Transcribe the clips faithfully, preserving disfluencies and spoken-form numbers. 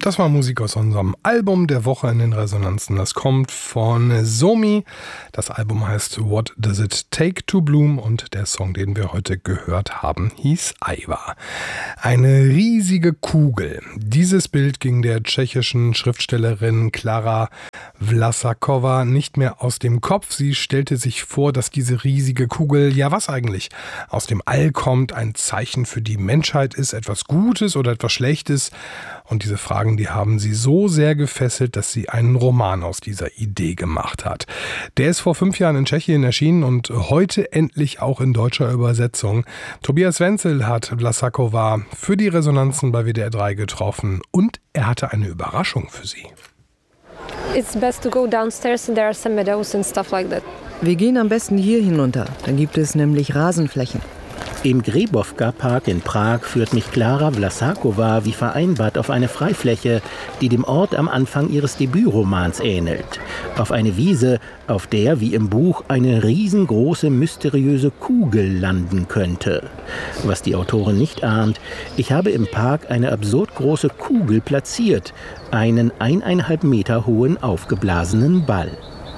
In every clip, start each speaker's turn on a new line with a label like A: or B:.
A: Das war Musik aus unserem Album der Woche in den Resonanzen. Das kommt von Somi. Das Album heißt What Does It Take to Bloom und der Song, den wir heute gehört haben, hieß Aiwa. Eine riesige Kugel. Dieses Bild ging der tschechischen Schriftstellerin Klara Vlasakova nicht mehr aus dem Kopf. Sie stellte sich vor, dass diese riesige Kugel, ja was eigentlich, aus dem All kommt, ein Zeichen für die Menschheit ist, etwas Gutes oder etwas Schlechtes. Und diese Fragen, die haben sie so sehr gefesselt, dass sie einen Roman aus dieser Idee gemacht hat. Der ist vor fünf Jahren in Tschechien erschienen und heute endlich auch in deutscher Übersetzung. Tobias Wenzel hat Vlasakova für die Resonanzen bei W D R drei getroffen und er hatte eine Überraschung für sie.
B: It's best to go downstairs and there are some meadows and stuff like that.
C: Wir gehen am besten hier hinunter, dann gibt es nämlich Rasenflächen.
D: Im Grebovka-Park in Prag führt mich Klara Vlasakova wie vereinbart auf eine Freifläche, die dem Ort am Anfang ihres Debütromans ähnelt. Auf eine Wiese, auf der, wie im Buch, eine riesengroße, mysteriöse Kugel landen könnte. Was die Autorin nicht ahnt, ich habe im Park eine absurd große Kugel platziert, einen eineinhalb Meter hohen aufgeblasenen Ball.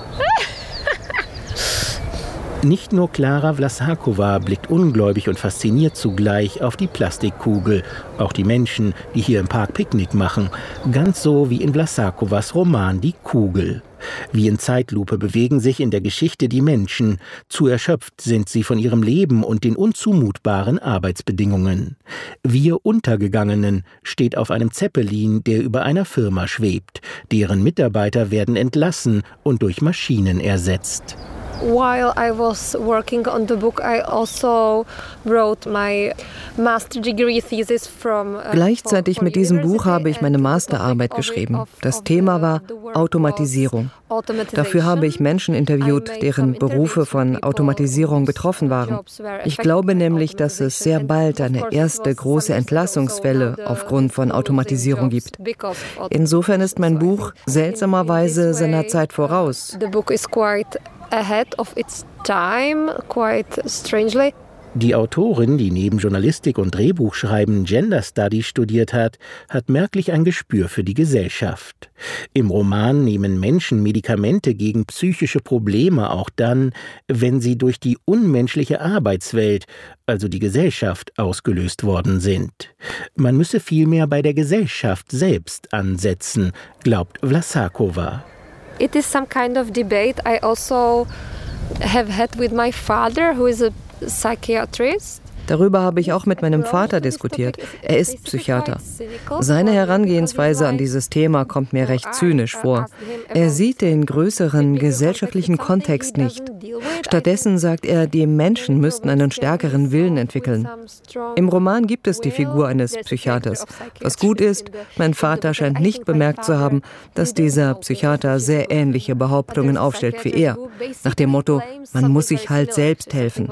D: Nicht nur Klara Vlasakova blickt ungläubig und fasziniert zugleich auf die Plastikkugel. Auch die Menschen, die hier im Park Picknick machen. Ganz so wie in Vlasakovas Roman Die Kugel. Wie in Zeitlupe bewegen sich in der Geschichte die Menschen. Zu erschöpft sind sie von ihrem Leben und den unzumutbaren Arbeitsbedingungen. Wir Untergegangenen steht auf einem Zeppelin, der über einer Firma schwebt. Deren Mitarbeiter werden entlassen und durch Maschinen ersetzt.
B: While I was working on the book, I also wrote my master degree thesis from. Uh,
C: Gleichzeitig mit diesem Buch habe ich meine Masterarbeit geschrieben. Das Thema war Automatisierung. Dafür habe ich Menschen interviewt, deren Berufe von Automatisierung betroffen waren. Ich glaube nämlich, dass es sehr bald eine erste große Entlassungswelle aufgrund von Automatisierung gibt. Insofern ist mein Buch seltsamerweise seiner Zeit voraus.
B: The book is quite ahead of its time, quite strangely.
D: Die Autorin, die neben Journalistik und Drehbuchschreiben Gender Studies studiert hat, hat merklich ein Gespür für die Gesellschaft. Im Roman nehmen Menschen Medikamente gegen psychische Probleme auch dann, wenn sie durch die unmenschliche Arbeitswelt, also die Gesellschaft, ausgelöst worden sind. Man müsse vielmehr bei der Gesellschaft selbst ansetzen, glaubt Vlasakova.
B: It is some kind of debate I also have had with my father, who is a psychiatrist.
C: Darüber habe ich auch mit meinem Vater diskutiert. Er ist Psychiater. Seine Herangehensweise an dieses Thema kommt mir recht zynisch vor. Er sieht den größeren gesellschaftlichen Kontext nicht. Stattdessen sagt er, die Menschen müssten einen stärkeren Willen entwickeln. Im Roman gibt es die Figur eines Psychiaters. Was gut ist, mein Vater scheint nicht bemerkt zu haben, dass dieser Psychiater sehr ähnliche Behauptungen aufstellt wie er. Nach dem Motto, man muss sich halt selbst helfen.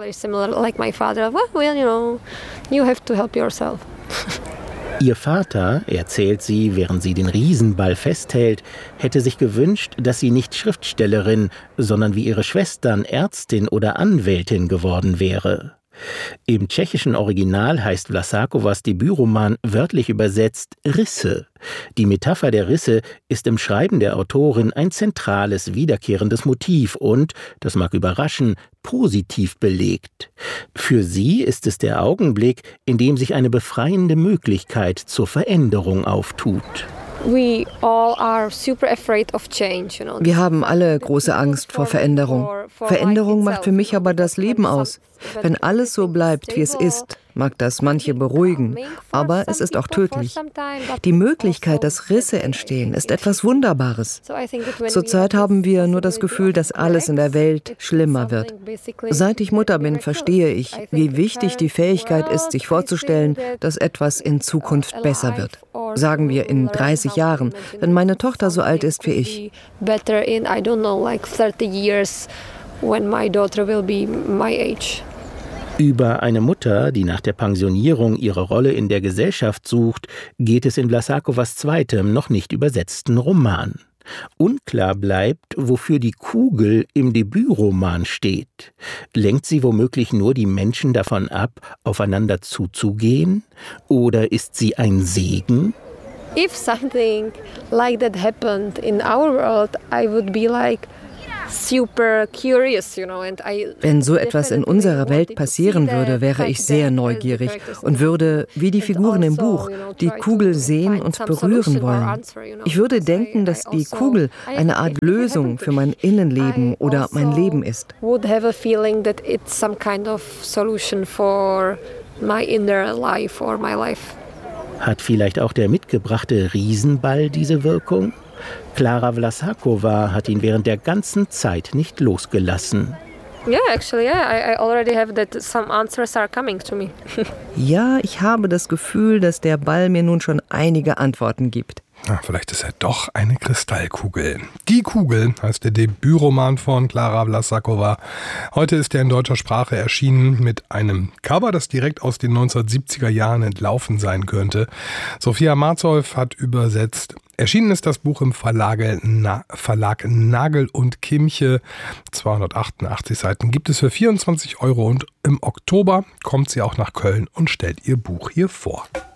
B: You have to help yourself.
D: Ihr Vater, erzählt sie, während sie den Riesenball festhält, hätte sich gewünscht, dass sie nicht Schriftstellerin, sondern wie ihre Schwestern Ärztin oder Anwältin geworden wäre. Im tschechischen Original heißt Vlasakovas Debütroman wörtlich übersetzt Risse. Die Metapher der Risse ist im Schreiben der Autorin ein zentrales, wiederkehrendes Motiv und, das mag überraschen, positiv belegt. Für sie ist es der Augenblick, in dem sich eine befreiende Möglichkeit zur Veränderung auftut.
B: We all are super afraid of change, you know.
C: Wir haben alle große Angst vor Veränderung. Veränderung macht für mich aber das Leben aus. Wenn alles so bleibt, wie es ist, mag das manche beruhigen, aber es ist auch tödlich. Die Möglichkeit, dass Risse entstehen, ist etwas Wunderbares. Zurzeit haben wir nur das Gefühl, dass alles in der Welt schlimmer wird. Seit ich Mutter bin, verstehe ich, wie wichtig die Fähigkeit ist, sich vorzustellen, dass etwas in Zukunft besser wird. Sagen wir in dreißig Jahren, wenn meine Tochter so alt ist wie ich.
B: Better in, I don't know, like thirty years when my daughter will be my age.
D: Über eine Mutter, die nach der Pensionierung ihre Rolle in der Gesellschaft sucht, geht es in Vlasakovas zweitem, noch nicht übersetzten Roman. Unklar bleibt, wofür die Kugel im Debütroman steht. Lenkt sie womöglich nur die Menschen davon ab, aufeinander zuzugehen? Oder ist sie ein Segen?
B: if something like that happened in our world, I would be like super curious, you know, and I
C: Wenn so etwas in unserer Welt passieren würde, wäre ich sehr neugierig und würde, wie die Figuren im Buch, die Kugel sehen und berühren wollen. Ich würde denken, dass die Kugel eine Art Lösung für mein Innenleben oder mein Leben ist.
B: Would have a feeling that it's some kind of solution for my inner life or my life.
D: Hat vielleicht auch der mitgebrachte Riesenball diese Wirkung? Klara Vlasakova hat ihn während der ganzen Zeit nicht losgelassen.
B: Yeah, actually, yeah, I, I already have that some answers are coming to me.
C: Ja, ich habe das Gefühl, dass der Ball mir nun schon einige Antworten gibt.
A: Na, vielleicht ist er doch eine Kristallkugel. Die Kugel heißt der Debütroman von Klara Vlasakova. Heute ist er in deutscher Sprache erschienen mit einem Cover, das direkt aus den neunzehnhundertsiebziger Jahren entlaufen sein könnte. Sophia Marzow hat übersetzt. Erschienen ist das Buch im Verlage, Na, Verlag Nagel und Kimche. zweihundertachtundachtzig Seiten gibt es für vierundzwanzig Euro und im Oktober kommt sie auch nach Köln und stellt ihr Buch hier vor.